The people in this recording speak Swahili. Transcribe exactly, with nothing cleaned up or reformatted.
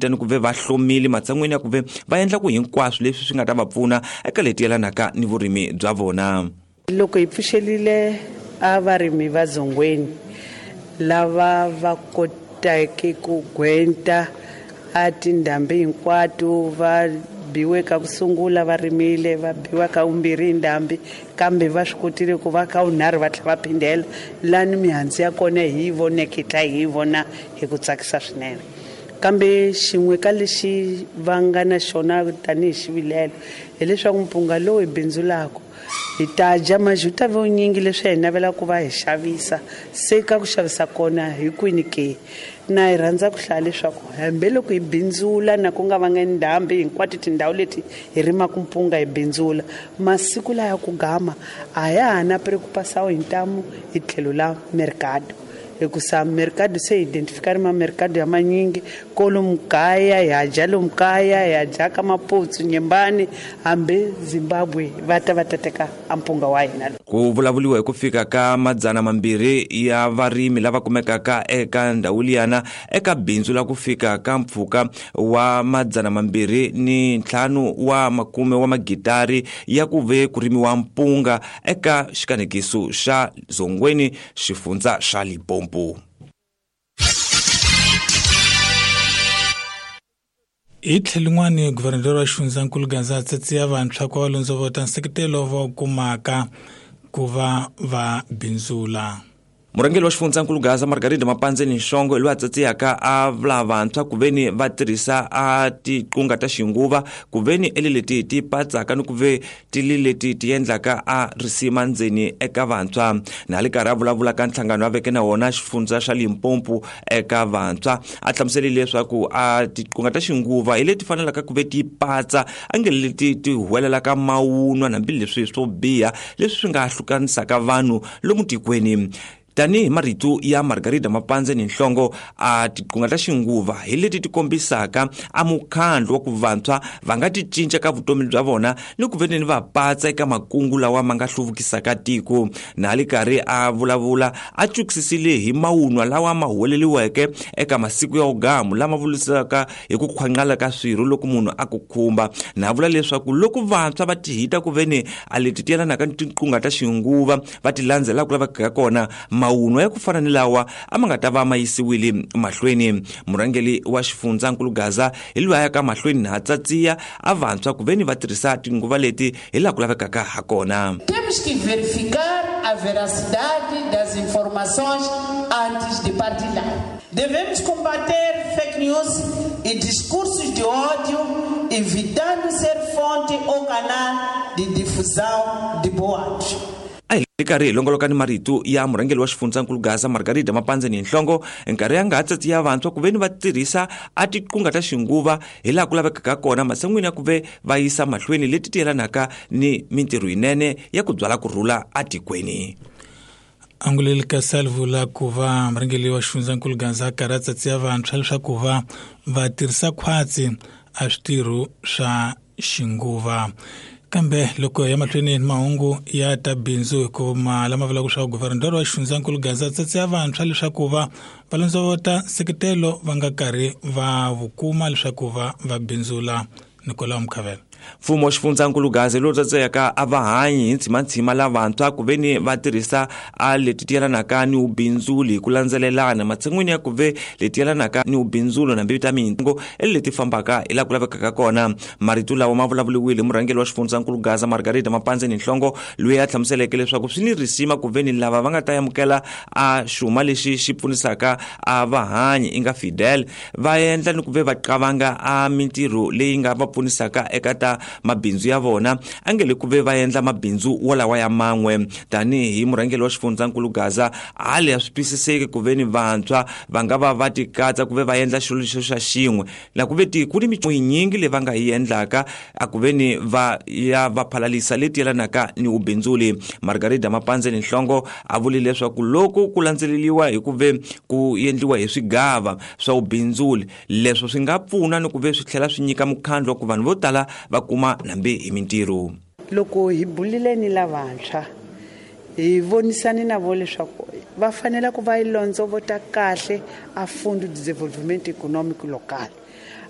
tita ni ku ve va hlomile matsan'wini ya ku ve va endla ku hinkwaswo leswi swi nga ta va pfuna eka leti yelanaka ni vurimi bya vona. Loko hi pfuxelile a varimi va dzongweni lava va kotake ku gwenta a tindhambi hinkwato va biwe ka ku sungula va rimile va biwa ka umbirhi indhambi kambe va swi kotile ku va ka unharhu va tlhela va phindela lani mihandzu ya kona hi voneketa hi vona hi ku tsakisa swinene. Kambe xin'we ka lexi va nga na xona tanihi xivilelo hileswaku mpunga lowu hi bindzulaka hi ta dya majuta vonyingi leswi hi navelaka ku va hi xavisa se ka ku xavisa kona hi kwini ke na hi rhandza ku hlaya leswaku hambi loko hi bindzula na ku nga va nga ndhambi hinkwato tindhawu leti hi rimaka mpunga hi bindzula masiku laya ku gama a ya ha na preocupação hi ntamu hi tlhelo la mercado hikusa mercado se identificar ma mercado ya manyingi kolomu kaya ya dya lomu kaya ya dya ka maputsu nyembani hambi Zimbabwe va ta va ta teka ampunga wa hina. Ku vulavuliwa hi ku fika ka madzana mambirhi ya varimi lava kumekaka eka ndhawu liyana eka bindzu la ku fika ka mpfhuka wa madzana mambirhi ni ntlhanu wa makume wa magitari ya ku ve ku rimiwa mpunga eka xikanekiso xa Dzongweni xifundza xa Limpopo. Hi tlhelin'wani guvernador wa Xifundzankulu Gaza tsatsi ya vantshwa kwa valondzo vota nseketelo va kumaka ku va va bindzula. Murangeli wa Xifundzankulu Gaza Margarida Mapandzeni Nhlongo loyi a tsatsiyaka a lavantshwa ku veni va tirhisa a tiqunga ta xinguva ku veni eleleti ti patsaka ni ku ve tilileti ti endlaka a risima ndzeni eka vantshwa na le karhi a vulavula ka nhlangano wa veke na wona xifundza xa Limpopo eka vantshwa a hlamusele leswaku a tiqunga ta xinguva hi leti fanelaka ku ve ti patsa angeleti ti huwelelaka mawunwa na hambileswi swo biha leswi swi nga hlukanisaka vanhu lomu tikweni. Tani marito ya Margarida Mapandzeni Nhlongo a tiqunga ta xinguva hi leti ti kombisaka a mukhandlo wa ku vantshwa va nga ti cinca ka vutomi bya vona ni ku veneni va patsa eka makungu lawa ma nga hluvukisaka tiko na le karhi a vulavula a tshukisisile hi mawunwa lawa ma huweleliweke eka masiku ya ugamu lama vulisaka hi ku khwanqala ka swirho loko munhu a ku khumba na vula leswaku loko vantshwa va tihita ku veni a leti ti yelanaka tiqunga ta xinguva va ti landzela ku lavaka kona mawunwa ya ku fana ni lawa a ma nga ta va ma yisiwile mahlweni. Murangeli wa Xifundzankulu Gaza hi loyi ka mahlweni na tsatsiya a vantshwa ku veni va tirhisa tinguva leti hi la ku lavekaka ha kona. Temos que verificar a veracidade das informações antes de partilhar. Devemos combater fake news e discursos de ódio, evitando ser fonte ou canal de difusão de boatos. Nkarhi longolokani marito ya murangeli wa Xifundzankulu Gaza Margarida Mapandzeni Nhlongo nkarhi ya nga tsatsi ya vantshwa ku veni va tirhisa a tiqunga ta xinguva hi laha ku lavekaka kona masan'wini ya ku ve va yisa mahlweni leti ti yelanaka ni mintirho yinene ya ku byala kurhula a tikweni. Anguleli ka salvula ku va murangeli wa Xifundzankulu Gaza karhi tsatsi ya vantshwa leswaku va va tirhisa khwatsi a switirho swa xinguva. Kambe loko ya mahlweni mahungu ya ta bindzu ku ma lama vula ku swa guvernador wa Xifundzankulu Gaza tsatsi ya vantshwa leswaku va valondzo vota nseketelo va nga karhi va vukuma leswaku va va bindzula. Nicola Mkhavela. Mfumo wa Xifundzankulu Gaza lo tsatseka a vahanyi hi ntshimantshima lavantshwa ku veni va tirhisa a leti ti yelanaka ni ubindzuli ku landzelelana matsan'wini ya ku ve leti yelanaka ni ubindzulo na mbita mitsengo leti fambaka hi la ku lavekaka kona. Marito lawa ma vulavuliwile murangeli wa Xifundzankulu Gaza Margarida Mapandzeni Nhlongo loyi a hlamuseleke leswaku swi ni risima ku veni lava va nga ta yamukela a xuma lexi xi pfunisaka a vahanyi inga Fidel va endla ni ku ve va qavanga a mintirho leyi nga va pfunisaka eka ta mabindzu ya vona angele ku ve va endla mabindzu wolawa ya man'we. Tani hi murangeli wa Xifundzankulu Gaza hali ya swisiseke ku veni vantshwa va nga va va ti katsa ku ve va endla xilo xa xin'we la ku ve ti ku ni minyingi leyi va nga yi endlaka a ku veni va ya va phalalisa leti yelanaka ni ubindzuli. Margarida Mapandzeni Nhlongo a vuli leswaku loko ku landzeleliwa hi ku ve ku endliwa hi swigava swa ubindzuli leswo swi nga pfuna ni ku ve swi tlhela swi nyika mukhandlo ku vanhu vo tala va kuma nambe hi mintirho. Loko hi bulileni lavantshwa hi vonisani na vo leswaku va fanela ku va ilondzo vota kahle a Fundo de Desenvolvimento Econômico Local